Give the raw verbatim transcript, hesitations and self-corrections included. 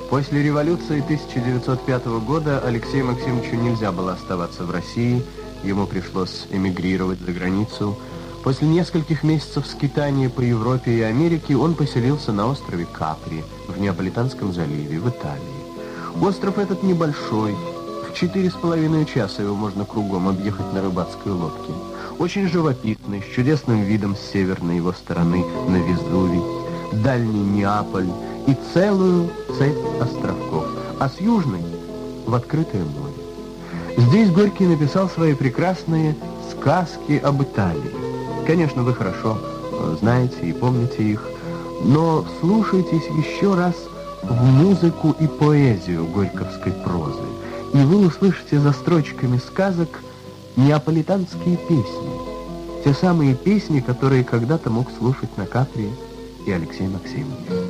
После революции тысяча девятьсот пятого года Алексею Максимовичу нельзя было оставаться в России, ему пришлось эмигрировать за границу. После нескольких месяцев скитания по Европе и Америке он поселился на острове Капри в Неаполитанском заливе, в Италии. Остров этот небольшой, в четыре с половиной часа его можно кругом объехать на рыбацкой лодке. Очень живописный, с чудесным видом с северной его стороны на Везувий, дальний Неаполь и целую цепь островков, а с южной в открытое море. Здесь Горький написал свои прекрасные сказки об Италии. Конечно, вы хорошо знаете и помните их, но вслушайтесь еще раз в музыку и поэзию горьковской прозы, и вы услышите за строчками сказок неаполитанские песни, те самые песни, которые когда-то мог слушать на Капри и Алексей Максимович.